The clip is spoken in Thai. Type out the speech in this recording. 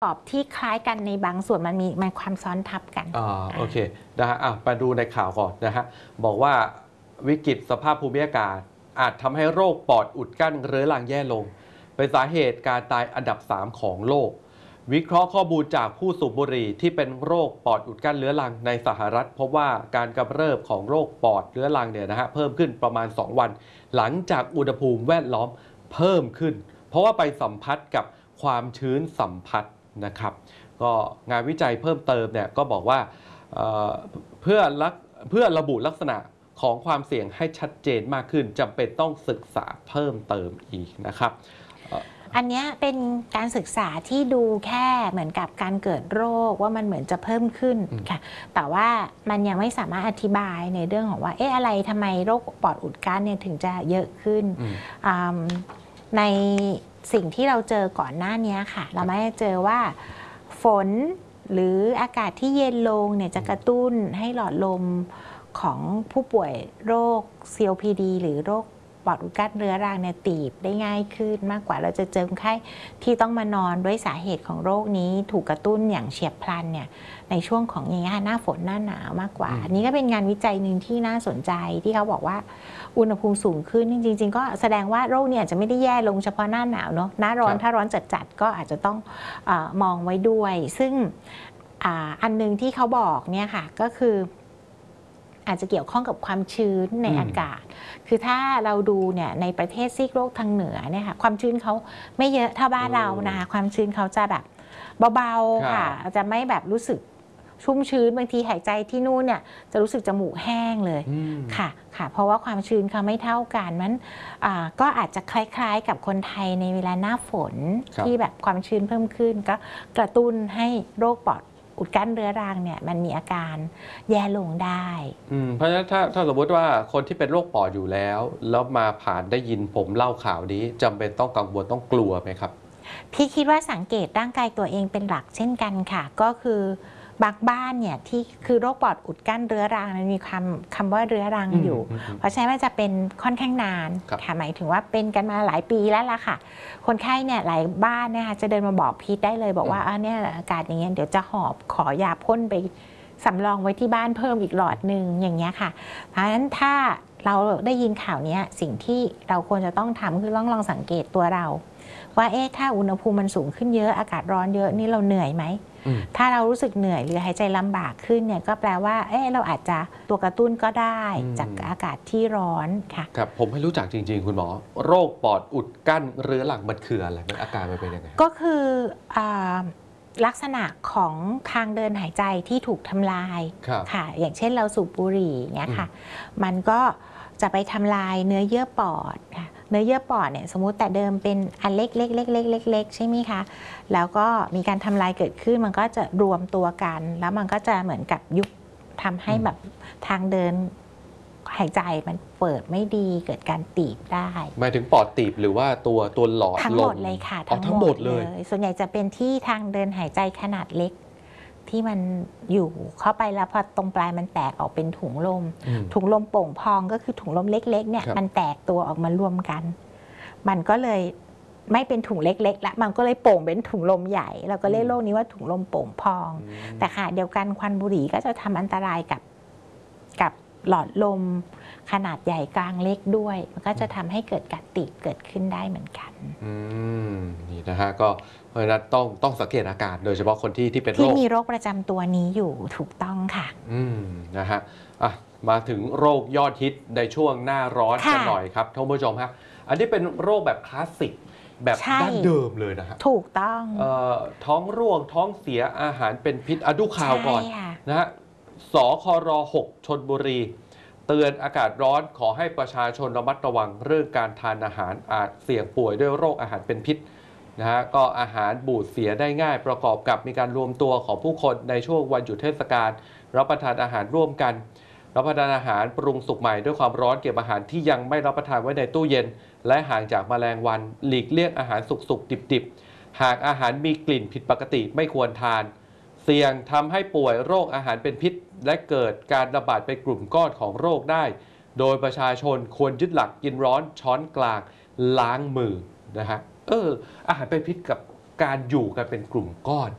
ตอบที่คล้ายกันในบางส่วนมันความซ้อนทับกันโอเคนะฮะมาดูในข่าวก่อนนะฮะบอกว่าวิกฤตสภาพภูมิอากาศอาจทำให้โรคปอดอุดกั้นเรื้อรังแย่ลงเป็นสาเหตุการตายอันดับ 3 ของโลกวิเคราะห์ข้อมูลจากผู้สูบบุหรี่ที่เป็นโรคปอดอุดกั้นเรื้อรังในสหรัฐพบว่าการกำเริบของโรคปอดเรื้อรังเนี่ยนะฮะเพิ่มขึ้นประมาณ2 วันหลังจากอุณหภูมิแวดล้อมเพิ่มขึ้นเพราะว่าไปสัมผัสกับความชื้นสัมผัสนะครับก็งานวิจัยเพิ่มเติมเนี่ยก็บอกว่าเพื่อระบุลักษณะของความเสี่ยงให้ชัดเจนมากขึ้นจำเป็นต้องศึกษาเพิ่มเติมอีกนะครับอันนี้เป็นการศึกษาที่ดูแค่เหมือนกับการเกิดโรคว่ามันเหมือนจะเพิ่มขึ้นค่ะแต่ว่ามันยังไม่สามารถอธิบายในเรื่องของว่าอะไรทำไมโรคปอดอุดกั้นเนี่ยถึงจะเยอะขึ้นในสิ่งที่เราเจอก่อนหน้านี้ค่ะเราไม่ได้เจอว่าฝนหรืออากาศที่เย็นลงเนี่ยจะกระตุ้นให้หลอดลมของผู้ป่วยโรค COPD หรือโรคปอดอุดกั้นเรื้อรังเนี่ยตีบได้ง่ายขึ้นมากกว่าเราจะเจอคนไข้ที่ต้องมานอนด้วยสาเหตุของโรคนี้ถูกกระตุ้นอย่างเฉียบพลันเนี่ยในช่วงของอย่างเงี้ยหน้าฝนหน้าหนาวมากกว่าอันนี้ก็เป็นงานวิจัยหนึ่งที่น่าสนใจที่เขาบอกว่าอุณหภูมิสูงขึ้นจริงๆก็แสดงว่าโรคเนี่ยจะไม่ได้แย่ลงเฉพาะหน้าหนาวเนาะหน้าร้อนถ้าร้อนจัดๆก็อาจจะต้องมองไว้ด้วยซึ่งอันนึงที่เขาบอกเนี่ยค่ะก็คืออาจจะเกี่ยวข้องกับความชื้นในอากาศคือถ้าเราดูเนี่ยในประเทศซีกโลกทางเหนือเนี่ยค่ะความชื้นเขาไม่เยอะเท่าบ้านเรานะคะความชื้นเขาจะแบบเบาๆค่ะจะไม่แบบรู้สึกชุ่มชื้นบางทีหายใจที่นู่นเนี่ยจะรู้สึกจมูกแห้งเลยค่ะเพราะว่าความชื้นเขาไม่เท่ากันมันก็อาจจะคล้ายๆกับคนไทยในเวลาหน้าฝนที่แบบความชื้นเพิ่มขึ้นก็กระตุ้นให้โรคปอดอุดกั้นเรื้อรังเนี่ยมันมีอาการแย่ลงได้เพราะฉะนั้นถ้าสมมติว่าคนที่เป็นโรคปอดอยู่แล้วมาผ่านได้ยินผมเล่าข่าวนี้จำเป็นต้องกังวลต้องกลัวไหมครับพี่คิดว่าสังเกตร่างกายตัวเองเป็นหลักเช่นกันค่ะก็คือบางบ้านเนี่ยที่คือโรคปอดอุดกั้นเรื้อรังมันมีคำว่าเรื้อรังอยู่เพราะฉะนั้นมันจะเป็นค่อนข้างนานค่ะหมายถึงว่าเป็นกันมาหลายปีแล้วล่ะค่ะคนไข้เนี่ยหลายบ้านเนี่ยจะเดินมาบอกพีทได้เลยบอกว่าเนี่ยอาการอย่างเงี้ยเดี๋ยวจะหอบขอยาพ่นไปสำรองไว้ที่บ้านเพิ่มอีกหลอดหนึ่งอย่างเงี้ยค่ะเพราะฉะนั้นถ้าเราได้ยินข่าวนี้สิ่งที่เราควรจะต้องทำคือลองสังเกตตัวเราว่าถ้าอุณหภูมิมันสูงขึ้นเยอะอากาศร้อนเยอะนี่เราเหนื่อยไหมถ้าเรารู้สึกเหนื่อยหรือหายใจลำบากขึ้นเนี่ยก็แปลว่าเราอาจจะตัวกระตุ้นก็ได้จากอากาศที่ร้อนค่ะครับผมไม่รู้จักจริงๆคุณหมอโรคปอดอุดกั้นเรื้อรังมันคืออะไรมันอาการมันเป็นยังไงก็คือลักษณะของทางเดินหายใจที่ถูกทำลายค่ะอย่างเช่นเราสูบบุหรี่เนี่ยค่ะมันก็จะไปทำลายเนื้อเยื่อปอดค่ะเนื้อเยื่อปอดเนี่ยสมมุติแต่เดิมเป็นอันเล็กๆใช่ไหมคะแล้วก็มีการทำลายเกิดขึ้นมันก็จะรวมตัวกันแล้วมันก็จะเหมือนกับยุบทำให้แบบทางเดินหายใจมันเปิดไม่ดีเกิดการตีบได้หมายถึงปอดตีบหรือว่าตัวหลอดทั้งหมดเลยค่ะทั้งหมดเลยส่วนใหญ่จะเป็นที่ทางเดินหายใจขนาดเล็กที่มันอยู่เข้าไปแล้วพอตรงปลายมันแตกออกเป็นถุงลมโป่งพองก็คือถุงลมเล็กๆเนี่ยมันแตกตัวออกมารวมกันมันก็เลยไม่เป็นถุงเล็กๆแล้วมันก็เลยโป่งเป็นถุงลมใหญ่เราก็เรียกโรคนี้ว่าถุงลมโป่งพองแต่ค่ะเดียวกันควันบุหรี่ก็จะทำอันตรายกับหลอดลมขนาดใหญ่กลางเล็กด้วยมันก็จะทำให้เกิดการตีบเกิดขึ้นได้เหมือนกันนี่นะฮะก็เพราะฉะนั้นต้องสังเกตอาการโดยเฉพาะคนที่เป็นโรคที่มีโรคประจำตัวนี้อยู่ถูกต้องค่ะนะฮะมาถึงโรคยอดฮิตในช่วงหน้าร้อนกันหน่อยครับท่านผู้ชมฮะอันนี้เป็นโรคแบบคลาสสิกแบบดั้งเดิมเลยนะฮะถูกต้องท้องร่วงท้องเสียอาหารเป็นพิษดูข่าวก่อนนะฮะสคร6 ชลบุรีเตือนอากาศร้อนขอให้ประชาชนระมัดระวังเรื่องการทานอาหารอาจเสี่ยงป่วยด้วยโรคอาหารเป็นพิษนะฮะก็อาหารบูดเสียได้ง่ายประกอบกับมีการรวมตัวของผู้คนในช่วงวันหยุดเทศกาลรับประทานอาหารร่วมกันรับประทานอาหารปรุงสุกใหม่ด้วยความร้อนเก็บอาหารที่ยังไม่รับประทานไว้ในตู้เย็นและห่างจากแมลงวันหลีกเลี่ยงอาหารสุกๆดิบๆหากอาหารมีกลิ่นผิดปกติไม่ควรทานเสี่ยงทำให้ป่วยโรคอาหารเป็นพิษและเกิดการระบาดไปกลุ่มก้อนของโรคได้โดยประชาชนควรยึดหลักกินร้อนช้อนกลางล้างมือนะฮะอาหารเป็นพิษกับการอยู่กันเป็นกลุ่มก้อน